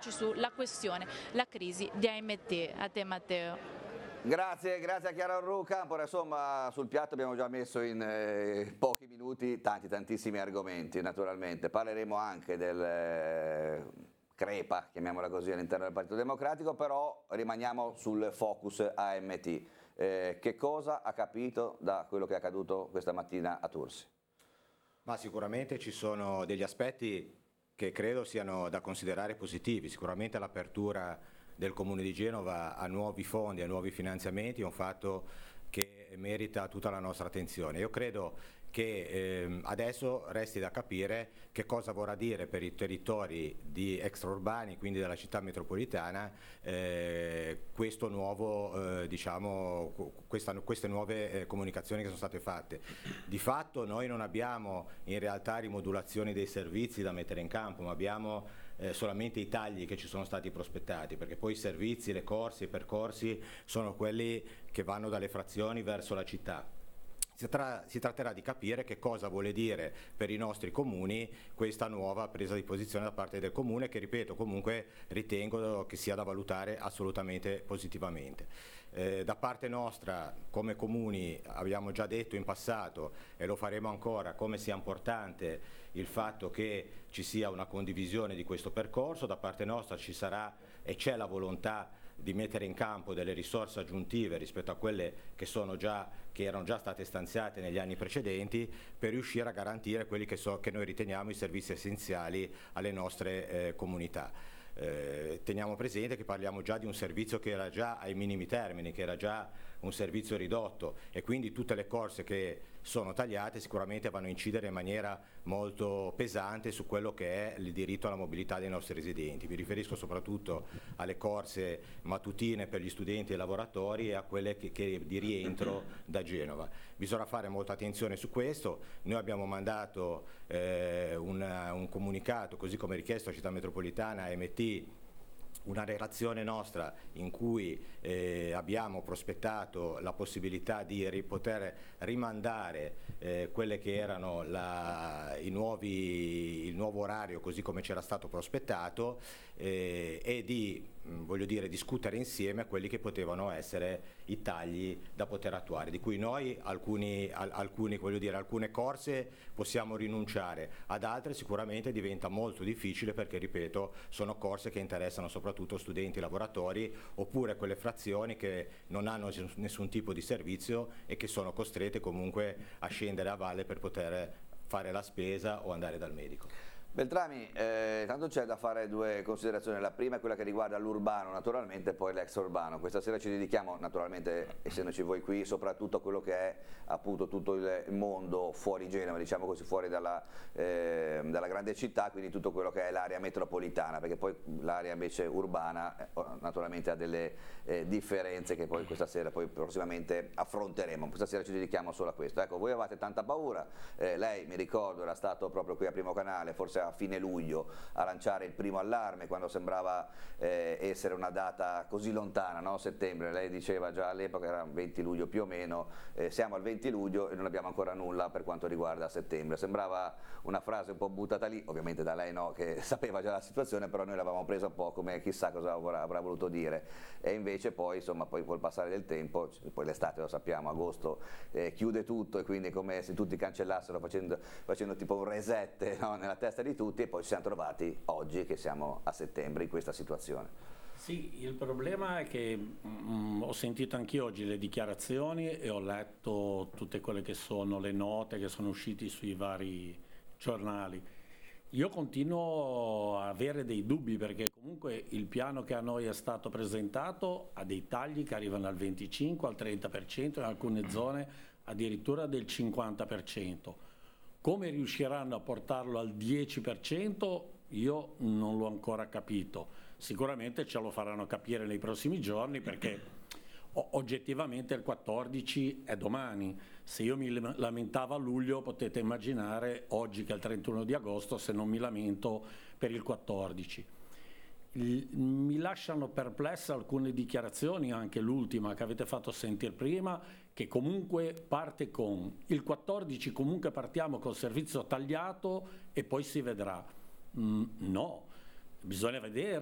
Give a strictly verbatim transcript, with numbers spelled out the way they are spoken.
concentrarci sulla questione, la crisi di A M T. A te Matteo. Grazie, grazie a Chiara Orruca. Insomma, sul piatto abbiamo già messo in eh, pochi minuti tanti, tantissimi argomenti, naturalmente. Parleremo anche del eh, crepa, chiamiamola così, all'interno del Partito Democratico, però rimaniamo sul focus A M T. Eh, che cosa ha capito da quello che è accaduto questa mattina a Tursi? Ma sicuramente ci sono degli aspetti che credo siano da considerare positivi. Sicuramente l'apertura del Comune di Genova a nuovi fondi, a nuovi finanziamenti è un fatto che merita tutta la nostra attenzione. Io credo che eh, adesso resti da capire che cosa vorrà dire per i territori di extraurbani, quindi della città metropolitana, eh, questo nuovo, eh, diciamo, questa, queste nuove eh, comunicazioni che sono state fatte. Di fatto noi non abbiamo in realtà rimodulazioni dei servizi da mettere in campo, ma abbiamo eh, solamente i tagli che ci sono stati prospettati, perché poi i servizi, le corsi, i percorsi sono quelli che vanno dalle frazioni verso la città. Si, tra, si tratterà di capire che cosa vuole dire per i nostri comuni questa nuova presa di posizione da parte del comune, che ripeto comunque ritengo che sia da valutare assolutamente positivamente. Eh, da parte nostra come comuni abbiamo già detto in passato e lo faremo ancora come sia importante il fatto che ci sia una condivisione di questo percorso. Da parte nostra ci sarà e c'è la volontà di mettere in campo delle risorse aggiuntive rispetto a quelle che, sono già, che erano già state stanziate negli anni precedenti per riuscire a garantire quelli che, so, che noi riteniamo i servizi essenziali alle nostre eh, comunità. Eh, teniamo presente che parliamo già di un servizio che era già ai minimi termini, che era già un servizio ridotto, e quindi tutte le corse che sono tagliate sicuramente vanno a incidere in maniera molto pesante su quello che è il diritto alla mobilità dei nostri residenti. Mi riferisco soprattutto alle corse mattutine per gli studenti e i lavoratori e a quelle che, che di rientro da Genova. Bisogna fare molta attenzione su questo. Noi abbiamo mandato eh, una, un comunicato, così come richiesto a Città Metropolitana, A M T, una relazione nostra in cui eh, abbiamo prospettato la possibilità di ri poter rimandare eh, quelle che erano la, i nuovi, il nuovo orario così come c'era stato prospettato eh, e di mh, voglio dire, discutere insieme quelli che potevano essere i tagli da poter attuare, di cui noi alcuni, al, alcuni, voglio dire, alcune corse possiamo rinunciare, ad altre sicuramente diventa molto difficile perché, ripeto, sono corse che interessano soprattutto studenti, lavoratori, oppure quelle frazioni che non hanno nessun tipo di servizio e che sono costrette comunque a scendere a valle per poter fare la spesa o andare dal medico. Beltrami, eh, tanto c'è da fare due considerazioni. La prima è quella che riguarda l'urbano naturalmente, poi l'extraurbano. Questa sera ci dedichiamo naturalmente, essendoci voi qui, soprattutto a quello che è appunto tutto il mondo fuori Genova, diciamo così, fuori dalla, eh, dalla grande città, quindi tutto quello che è l'area metropolitana, perché poi l'area invece urbana eh, naturalmente ha delle eh, differenze che poi questa sera, poi prossimamente affronteremo. Questa sera ci dedichiamo solo a questo. Ecco, voi avevate tanta paura, eh, lei mi ricordo era stato proprio qui a Primo Canale, forse a fine luglio, a lanciare il primo allarme quando sembrava eh, essere una data così lontana, no? Settembre, lei diceva già all'epoca era venti luglio più o meno, eh, siamo al venti luglio e non abbiamo ancora nulla per quanto riguarda settembre. Sembrava una frase un po' buttata lì, ovviamente da lei no, che sapeva già la situazione, però noi l'avevamo presa un po' come chissà cosa avrà, avrà voluto dire, e invece poi insomma poi col passare del tempo, poi l'estate lo sappiamo, agosto eh, chiude tutto e quindi è come se tutti cancellassero facendo, facendo tipo un reset, no? Nella testa di tutti, e poi ci siamo trovati oggi che siamo a settembre in questa situazione. Sì, il problema è che mh, ho sentito anche oggi le dichiarazioni e ho letto tutte quelle che sono le note che sono uscite sui vari giornali. Io continuo a avere dei dubbi perché comunque il piano che a noi è stato presentato ha dei tagli che arrivano al venticinque, al trenta per cento, in alcune zone addirittura del cinquanta per cento. Come riusciranno a portarlo al dieci per cento io non l'ho ancora capito. Sicuramente ce lo faranno capire nei prossimi giorni perché oggettivamente il quattordici è domani. Se io mi lamentavo a luglio potete immaginare oggi che è il trentuno di agosto se non mi lamento per il quattordici. Mi lasciano perplessa alcune dichiarazioni, anche l'ultima che avete fatto sentire prima, che comunque parte con il quattordici comunque partiamo col servizio tagliato e poi si vedrà. Mm, no, bisogna vedere